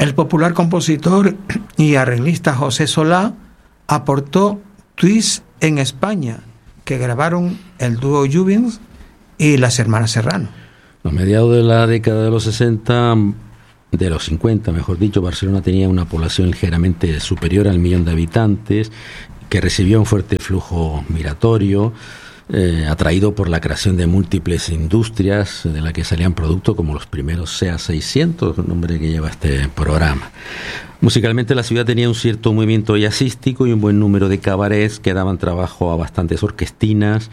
El popular compositor y arreglista José Solá aportó twist en España, que grabaron el dúo Juvens y las hermanas Serrano. A mediados de la década de los 60, de los 50, mejor dicho, Barcelona tenía una población ligeramente superior al 1.000.000 de habitantes, que recibió un fuerte flujo migratorio, atraído por la creación de múltiples industrias de las que salían productos como los primeros SEA 600, el nombre que lleva este programa. Musicalmente la ciudad tenía un cierto movimiento jazzístico y un buen número de cabarets que daban trabajo a bastantes orquestinas,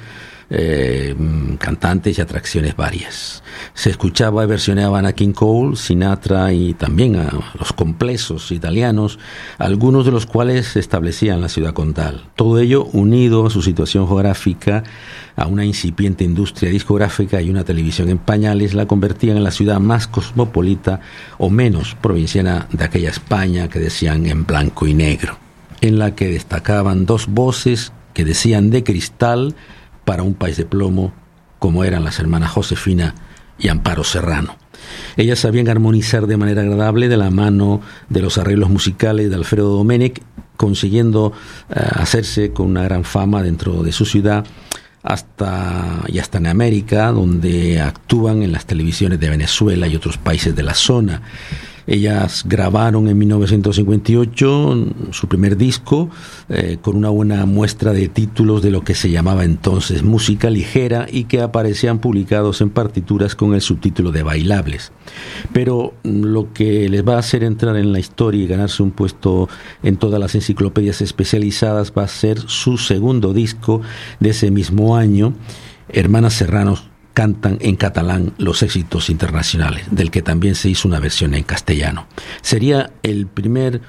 cantantes y atracciones varias. Se escuchaba y versioneaban a King Cole, Sinatra y también a los complexos italianos, algunos de los cuales se establecían en la ciudad condal. Todo ello unido a su situación geográfica, a una incipiente industria discográfica y una televisión en pañales, la convertían en la ciudad más cosmopolita o menos provinciana de aquella España que decían en blanco y negro, en la que destacaban dos voces que decían de cristal para un país de plomo, como eran las hermanas Josefina y Amparo Serrano. Ellas sabían armonizar de manera agradable de la mano de los arreglos musicales de Alfredo Domenech, consiguiendo hacerse con una gran fama dentro de su ciudad, hasta en América, donde actúan en las televisiones de Venezuela y otros países de la zona. Ellas grabaron en 1958 su primer disco, con una buena muestra de títulos de lo que se llamaba entonces música ligera y que aparecían publicados en partituras con el subtítulo de bailables. Pero lo que les va a hacer entrar en la historia y ganarse un puesto en todas las enciclopedias especializadas va a ser su segundo disco de ese mismo año, Hermanas Serrano cantan en catalán los éxitos internacionales, del que también se hizo una versión en castellano. Sería el primer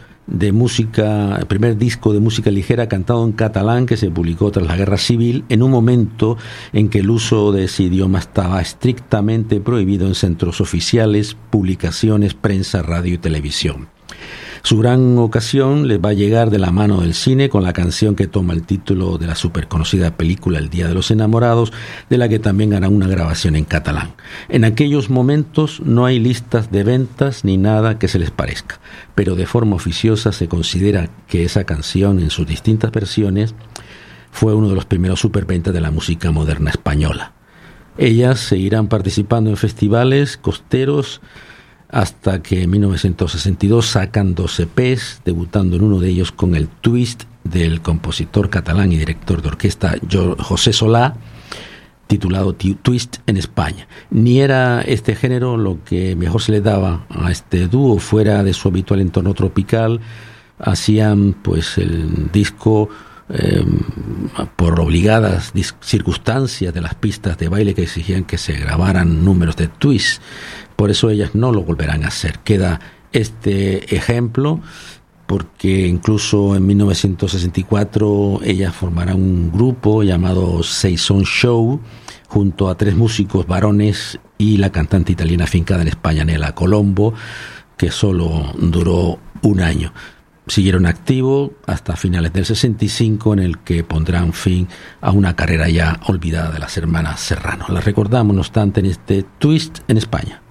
disco de música ligera cantado en catalán que se publicó tras la Guerra Civil, en un momento en que el uso de ese idioma estaba estrictamente prohibido en centros oficiales, publicaciones, prensa, radio y televisión. Su gran ocasión les va a llegar de la mano del cine, con la canción que toma el título de la superconocida película El Día de los Enamorados, de la que también hará una grabación en catalán. En aquellos momentos no hay listas de ventas ni nada que se les parezca, pero de forma oficiosa se considera que esa canción, en sus distintas versiones, fue uno de los primeros superventas de la música moderna española. Ellas seguirán participando en festivales costeros hasta que en 1962 sacan 2 EPs, debutando en uno de ellos con el twist del compositor catalán y director de orquesta José Solá, titulado Twist en España. Ni era este género lo que mejor se le daba a este dúo, fuera de su habitual entorno tropical. Hacían pues el disco por obligadas circunstancias de las pistas de baile que exigían que se grabaran números de twist. Por eso ellas no lo volverán a hacer. Queda este ejemplo, porque incluso en 1964 ellas formarán un grupo llamado Saison Show, junto a 3 músicos varones y la cantante italiana afincada en España, Nela Colombo, que solo duró 1 año. Siguieron activo hasta finales del 65, en el que pondrán fin a una carrera ya olvidada de las hermanas Serrano. Las recordamos, no obstante, en este Twist en España.